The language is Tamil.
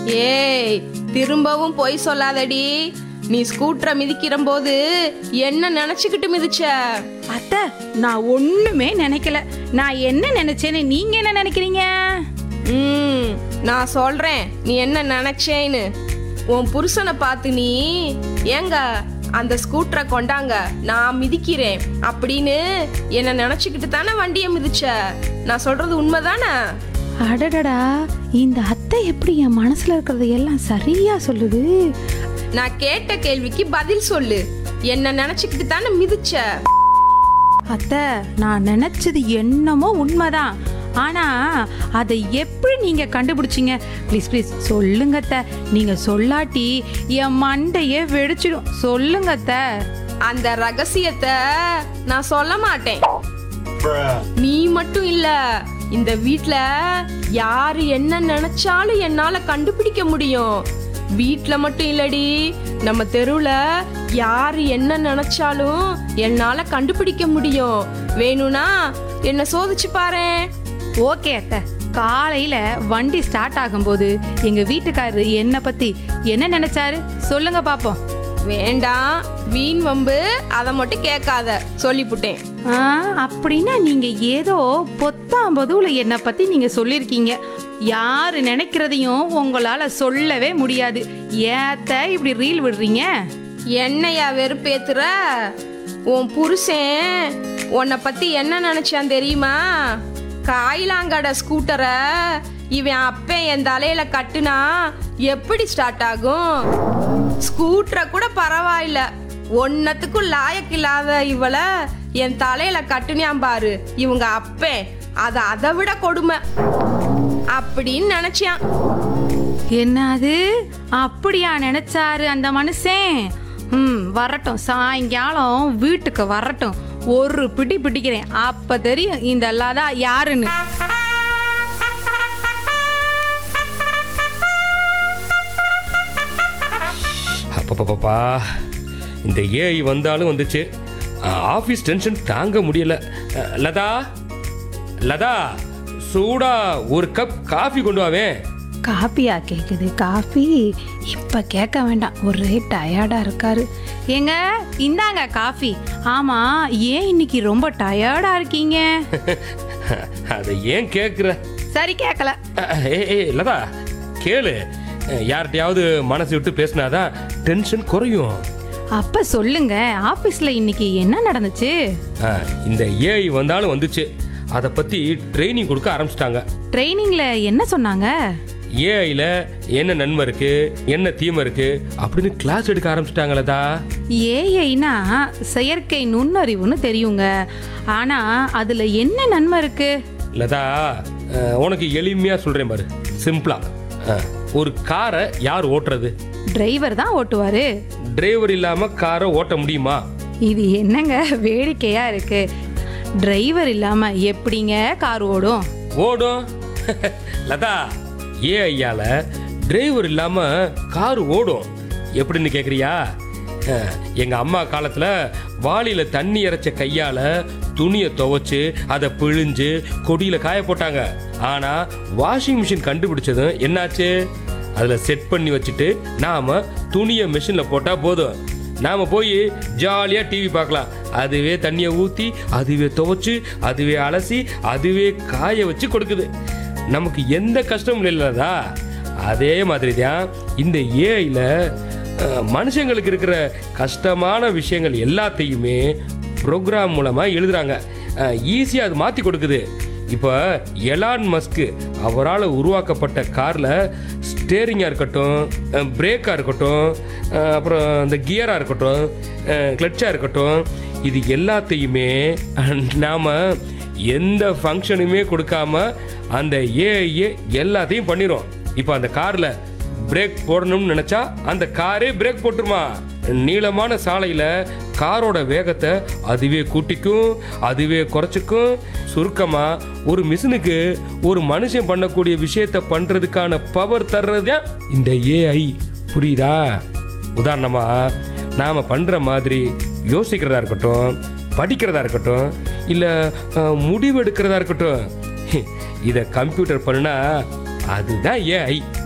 ஏய், திரும்பவும் பொய் சொல்லாதடி. நீ ஸ்கூட்டரை மிதிக்கிற போது என்ன நினைச்சுக்கிட்டு மிதிச்ச? அத்தை, நான் ஒண்ணுமே நினைக்கல. நான் என்ன நினைச்சேன்னு நீங்க என்ன நினைக்கிறீங்க? நான் சொல்றேன் நீ என்ன நினைச்சேன்னு. உன் புருஷனை பார்த்து நீ ஏங்க அந்த ஸ்கூட்டரை கொண்டாங்க, நான் மிதிக்கிறேன் அப்படின்னு என்ன நினைச்சுக்கிட்டு தானே வண்டியை மிதிச்ச. நான் சொல்றது உண்மைதானே? அடடடா, இந்த அத்தை எப்படி என் மனசுல இருக்கிறது எல்லாம் சரியா சொல்லுது. நான் கேட்ட கேள்விக்கு பதில் சொல்லு. என்ன நினைச்சுக்கிட்டு தானே மிதிச்ச? அத்தை, நான் நினைச்சது என்னமோ உண்மைதான். ஆனா அதை எப்படி நீங்க கண்டுபிடிச்சீங்க? ப்ளீஸ் ப்ளீஸ் சொல்லுங்க அத்தை. நீங்க சொல்லாட்டி என் மண்டையே வெடிச்சிடும். சொல்லுங்க அத்தை. அந்த ரகசியத்தை நான் சொல்ல மாட்டேன். நீ மட்டும் இல்ல, இந்த வீட்ல யாரு என்ன நினைச்சாலும் என்னால கண்டுபிடிக்க முடியும். வீட்ல மட்டும் இல்லடி, நம்ம தெருவுல யாரு என்ன நினைச்சாலும் என்னால கண்டுபிடிக்க முடியும். வேணும்னா என்ன சோதிச்சு பாரு. ஓகே அத்தை. காலையில வண்டி ஸ்டார்ட் ஆகும்போது எங்க வீட்டுக்காரரு என்ன பத்தி என்ன நினைச்சாரு சொல்லுங்க பாப்போம். வேண்டாம், வீண் வம்பு அதை மட்டும் கேட்காத, சொல்லிப்புட்டேன். அப்படின்னா நீங்க ஏதோ பொத்தாம்பதுல என்ன பத்தி நீங்க சொல்லிருக்கீங்க. யாரு நினைக்கிறதையும் உங்களால சொல்லவே முடியாது. ஏத்த இப்படி ரீல் விடுறீங்க? என்னையா வெறுப்பேத்துற? உன் புருஷன் உன்னை பத்தி என்ன நினைச்சான் தெரியுமா? காயிலாங்கட ஸ்கூட்டரை இவன் அப்பன் என் தலையில கட்டுனா எப்படி ஸ்டார்ட் ஆகும்? ஸ்கூட்டரை கூட பரவாயில்ல, ஒன்னத்துக்கும் லாயக்கு இல்லாத இவளை என் தலையில கட்டுனியாம் பாரு இவங்க அப்பன், அது அதை விட கொடுமை அப்படின்னு நினைச்சான். என்னது, அப்படியா நினைச்சாரு அந்த மனுஷன்? வரட்டும், சாயங்காலம் வீட்டுக்கு வரட்டும், ஒரு பிடி பிடிக்கிறேன். அப்ப தெரியும் இந்த லதா யாருன்னு. அப்பப்பா, இந்த ஏஐ வந்தாலும் வந்துச்சு. ஆஃபீஸ் டென்ஷன் தாங்க முடியல. லதா, லதா, சூடா ஒரு கப் காஃபி கொண்டு வாவேன். காஃபியா கேக்குது? காஃபி இப்ப கேட்க வேண்டாம், ஒரே டயர்டா இருக்காரு. ஏங்க இந்தாங்க காஃபி. ஆமா, ஏன் இன்னைக்கு ரொம்ப டயர்டா இருக்கீங்க? அதை ஏன் கேக்குற? சரி, கேட்கல. லதா கேளு, யார்கிட்டயாவது மனசு விட்டு பேசினாதான் டென்ஷன் குறையும். அப்ப சொல்லுங்க, ஆபீஸ்ல இன்னைக்கு என்ன நடந்துச்சு? இந்த ஏஐ வந்தாலும் வந்துச்சு, அதை பத்தி ட்ரைனிங் கொடுக்க ஆரம்பிச்சிட்டாங்க. ட்ரைனிங்ல என்ன சொன்னாங்க? ஏஐல என்ன நன்மை இருக்கு, என்ன தீமை இருக்கு அப்படின்னு கிளாஸ் எடுக்க ஆரம்பிச்சிட்டாங்களா? ஏஐனா செயற்கை நுண்ணறிவுன்னு தெரியுங்க. ஆனா அதுல என்ன நன்மை இருக்கு? லதா, உனக்கு எளிமையா சொல்றேன் பாரு, சிம்பிளா. ஒரு காரை யார் ஓட்டுறது? டிரைவர் தான் ஓட்டுவாரு. டிரைவர் இல்லாம காரை ஓட்ட முடியுமா? இது என்னங்க வேடிக்கையா இருக்கு? டிரைவர் இல்லாம எப்படிங்க கார் ஓடும்? ஓடும். லதா, ஏஐயால டிரைவர் இல்லாம கார் ஓடும். எப்படின்னு கேக்குறியா? எங்க அம்மா காலத்துல வாளியில தண்ணி இறைச்ச கையால துணியை துவைச்சு அதை பிழிஞ்சு கொடியில காய போட்டாங்க. ஆனா வாஷிங் மிஷின் கண்டுபிடிச்சதும் என்னாச்சு? அதுல செட் பண்ணி வச்சுட்டு நாம துணியை மிஷின்ல போட்டா போதும், நாம போய் ஜாலியா டிவி பார்க்கலாம். அதுவே தண்ணியை ஊத்தி, அதுவே துவைச்சு, அதுவே அலசி, அதுவே காய வச்சு கொடுக்குது. நமக்கு எந்த கஷ்டமும் இல்லதா? அதே மாதிரி தான் இந்த ஏஐல மனுஷங்களுக்கு இருக்கிற கஷ்டமான விஷயங்கள் எல்லாத்தையுமே ப்ரோக்ராம் மூலமா எழுதுறாங்க. ஈஸியா அது மாத்தி கொடுக்குது. இப்போ எலான் மஸ்க் அவரால் உருவாக்கப்பட்ட கார்ல ஸ்டேரிங்கா இருக்கட்டும், பிரேக்கா இருக்கட்டும், அப்புறம் இந்த கியரா இருக்கட்டும், கிளட்சா இருக்கட்டும், இது எல்லாத்தையுமே நாம எந்த ஃபங்க்ஷனுமே கொடுக்காம அந்த ஏஐயே எல்லாத்தையும் பண்ணிரும். இப்போ அந்த கார்ல பிரேக் போடணும்னு நினைச்சா அந்த காரே பிரேக் போட்டுருமா. நீளமான சாலையில காரோட வேகத்தை அதுவே கூட்டிக்கும், அதுவே குறைச்சிக்கும். சுருக்கமா ஒரு மிஷினுக்கு ஒரு மனுஷன் பண்ணக்கூடிய விஷயத்தை பண்றதுக்கான பவர் தர்றது இந்த ஏஐ. புரியுதா? உதாரணமா நாம பண்ற மாதிரி யோசிக்கிறதா இருக்கட்டும், படிக்கிறதா இருக்கட்டும், இல்ல முடிவெடுக்கிறதா இருக்கட்டும், இத கம்ப்யூட்டர் பண்ணுனா அதுதான் ஏஐ.